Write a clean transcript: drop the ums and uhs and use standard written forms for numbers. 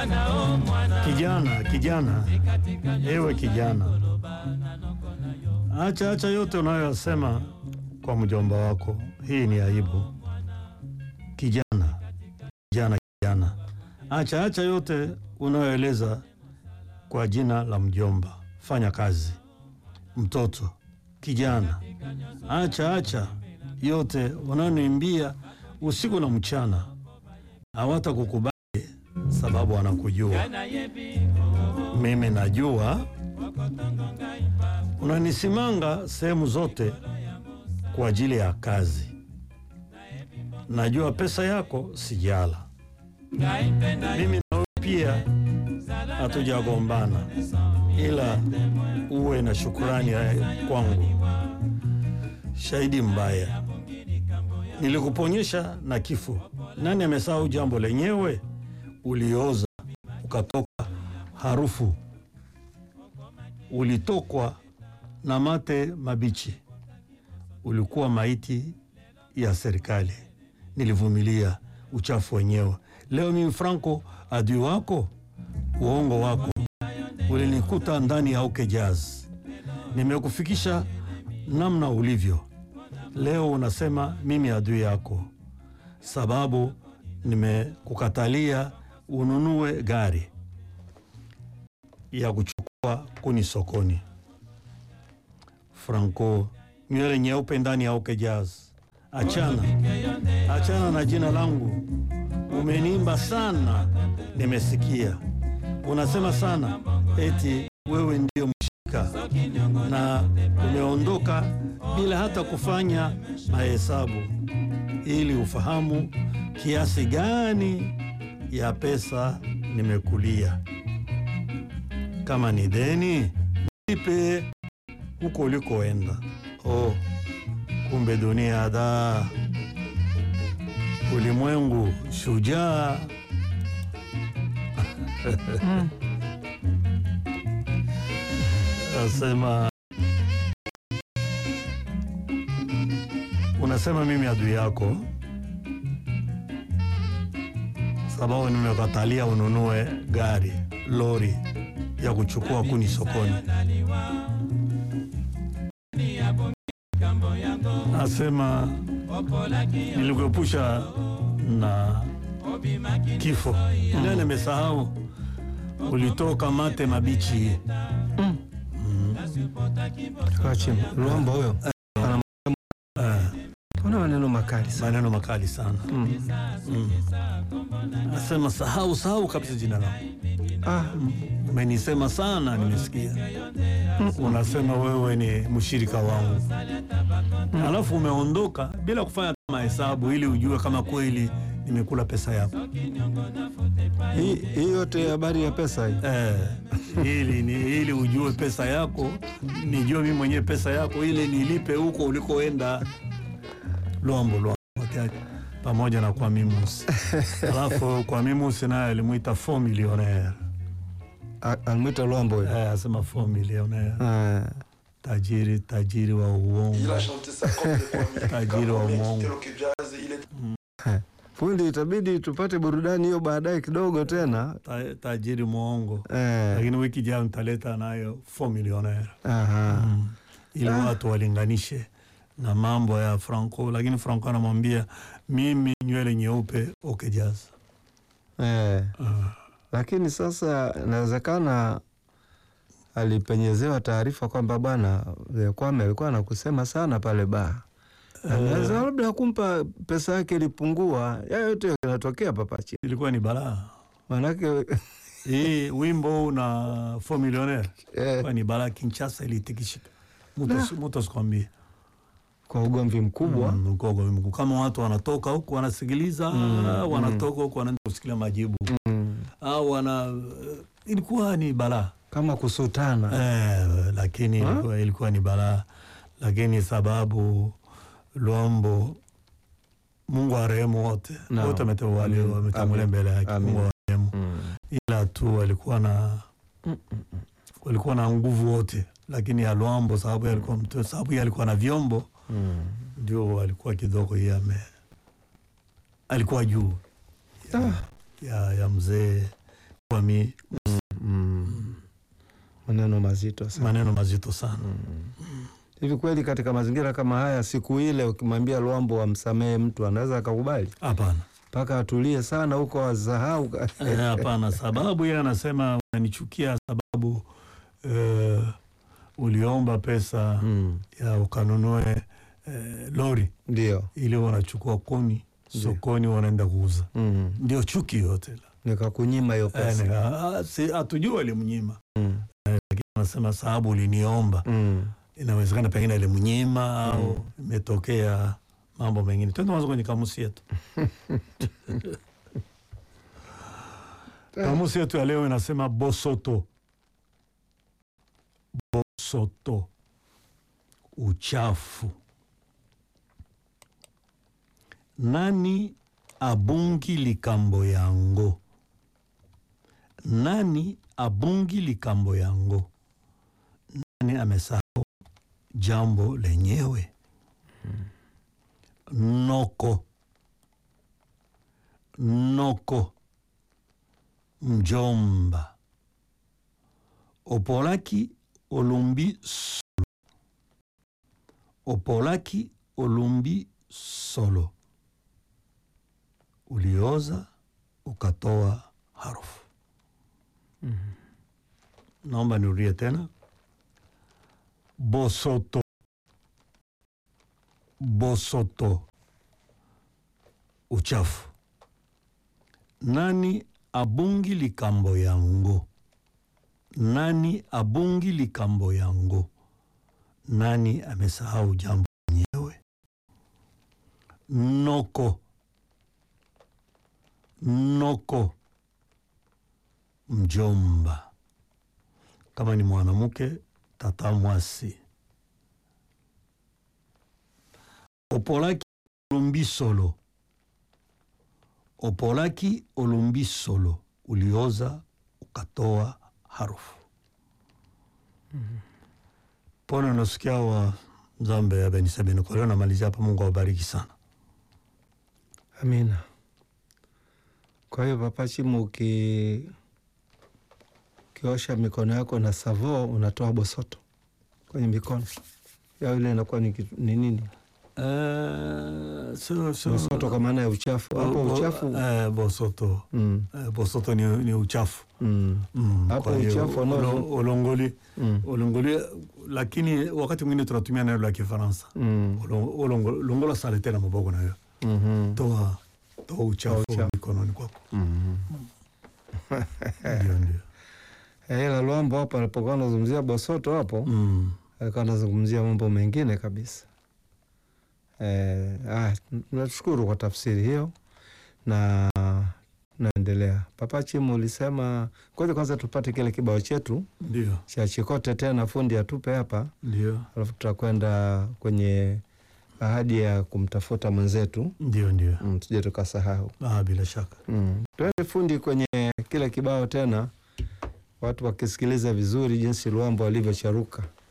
Kijana, ewe kijana, acha yote unayoyasema kwa mjomba wako. Hii ni aibu. Kijana, acha yote unayoeleza kwa jina la mjomba. Fanya kazi. Mtoto, kijana, acha yote unayoniambia usiku na mchana. Hawatakukubali sababu wanakujua. Mimi najua unanisimanga sehemu zote kwa ajili ya kazi. Najua pesa yako sijala. Mimi na pia hatujagombana, ila uwe na shukrani kwangu. Shahidi mbaya, nilikuponyesha na kifo. Nani amesahau jambo lenyewe? Ulioza ukatoka harufu, ulitokwa na mate mabichi, ulikuwa maiti ya serikali. Nilivumilia uchafu wenyewe. Leo mimi Franco, adui wako, uongo wako ulinikuta ndani ya OK Jazz. Nimekufikisha namna ulivyo. Leo unasema mimi adui yako sababu nimekukatalia ununue gari ya kuchukua kuni sokoni. Franco, nywele nyeupe ndani ya OK Jazz. Achana na jina langu. Umeniimba sana, nimesikia. Unasema sana eti wewe ndio mshika, na umeondoka bila hata kufanya mahesabu ili ufahamu kiasi gani ya pesa nimekulia. Kama ni deni, nipe huko ulikoenda. Oh, kumbe dunia ada, ulimwengu shujaa. Unasema mimi adui yako sababu nimekatalia ununue lori ya kuchukua kuni sokoni. Nasema nilikuepusha na kifo. Nene nimesahau ulitoka mate mabichi. Kachi Luambo huyo. Kuna maneno makali sana. Nasema sahau kabisa jina langu. Umenisema sana, nimesikia. Unasema wewe ni mshirika wangu. Alafu umeondoka bila kufanya mahesabu ili ujue kama kweli nimekula pesa yako. Hii yote habari ya pesa hii. Ili ujue pesa yako, nijue mimi mwenyewe pesa yako ili nilipe huko ulikoenda. Luambo pamoja na kwa Mimus. Alafu kwa Mimus naye alimuita 4 millionaire. Alimuita Luambo huyo. Asema 4 millionaire. Tajiri wa uongo. Tajiri wa uongo. Fundi, itabidi tupate burudani hiyo baadaye kidogo tena. Tajiri muongo. Lakini wiki ijayo nitaleta nayo 4 millionaire. Ili watu walinganishe na mambo ya Franco. Lakini Franco anamwambia mimi nywele nyeupe OK Jazz. Lakini sasa inawezekana alipenyezewa taarifa kwamba bwana Kwame alikuwa anakusema sana pale baa. Labda kumpa pesa yake ilipungua. Yote yanatokea papachi. Ilikuwa ni balaa. Manake hii wimbo na 4 millionaire kwa ni balaa. Kinshasa ilitikishika. Mtu asikwambie. Kwa ugomvi mkubwa. Kwa ugomvi mkubwa. Kama watu wanatoka huko wanasikiliza, wanatoka huko wanaenda kusikilia majibu. Ilikuwa ni balaa. Kama kusutana. Lakini ilikuwa ni balaa. Lakini sababu Luambo, Mungu arehemu wote. Wote wametangulia mbele yake. Mungu arehemu. Ila tu walikuwa na nguvu wote. Lakini ya Luambo sababu alikuwa na vyombo, ndio alikuwa kidogo alikuwa juu ya mzee kwa Maneno mazito sana. maneno mazito sana. Hivi kweli katika mazingira kama haya, siku ile ukimwambia Luambo amsamehe mtu anaweza akakubali? Hapana. Mpaka atulie sana huko asahau. Hapana, sababu yeye anasema unanichukia sababu uliomba pesa ya ukanunue lori. Ndio. Ili wanachukua kuni sokoni wanaenda kuuza. Ndio chuki yote. Nikakunyima hiyo pesa. Hatujua alimnyima. Lakini anasema sababu uliniomba. Inawezekana pengine alimnyima au imetokea mambo mengine. Twende mwanzo kwenye kamusi yetu. Kamusi yetu ya leo inasema bosoto. Bosoto, uchafu. Nani abungi likambo yango? Nani abungi likambo yango? Nani amesahau jambo lenyewe? Noko. Noko, mjomba. Opolaki olumbi solo. Opolaki olumbi solo. Ulioza ukatoa harufu. Naomba nirudie tena. Bosoto. Bosoto, uchafu. Nani abungi likambo yango? Nani abungi likambo yango? Nani amesahau jambo lenyewe? Noko. Noko, mjomba. Kama ni mwanamke, tata mwasi. Opolaki olumbi solo. Opolaki olumbi solo. Ulioza ukatoa harufu. Pone nasikia wa Nzambe ya Benisa Benokole na malizia hapa. Mungu awabariki sana. Amina. Kwa hiyo Papa Chimu, ukiosha mikono yako na savo unatoa bosoto kwenye mikono ya ile, inakuwa ni nini? Bosoto kwa maana ya uchafu. Hapo uchafu. Bosoto. Bosoto ni uchafu. Hapo uchafu olongoli. Olongoli, lakini wakati mwingine tunatumia neno la Kifaransa. Longola salete na maboko na hiyo. Toa uchafu mikononi kwako. Ndio. La Luambo hapa alipokuwa anazungumzia bosoto hapo, alikuwa anazungumzia mambo mengine kabisa. Tunashukuru kwa tafsiri hiyo na naendelea. Papa Chimu, ulisema kwanza tupate kile kibao chetu. Ndio. Cha Chikote tena fundi atupe hapa. Ndio. Alafu tutakwenda kwenye ahadi ya kumtafuta mwenzetu. Ndio. Tuje tukasahau. Bila shaka. Twende fundi kwenye kile kibao tena, watu wakisikiliza vizuri jinsi Luambo alivyocharuka.